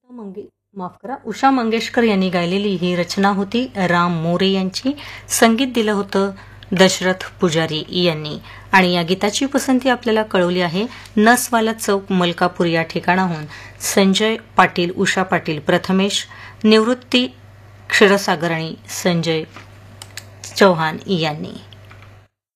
माफ करा, उषा मंगेशकर यांनी गायलेली ही रचना होती राम मोरे यांची. संगीत दिलं होतं दशरथ पुजारी यांनी. आणि या गीताची पसंती आपल्याला कळवली आहे नसवाला चौक मलकापूर या ठिकाणाहून संजय पाटील, उषा पाटील, प्रथमेश, निवृत्ती क्षीरसागर आणि संजय चौहान यांनी.